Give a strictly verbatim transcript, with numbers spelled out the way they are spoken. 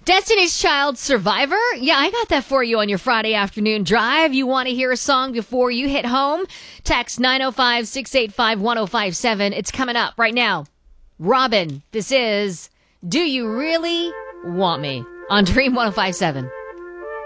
Destiny's Child Survivor? Yeah, I got that for you on your Friday afternoon drive. You want to hear a song before you hit home? Text nine oh five, six eight five, one oh five seven. It's coming up right now. Robin, this is Do You Really Want Me on Dream one oh five seven.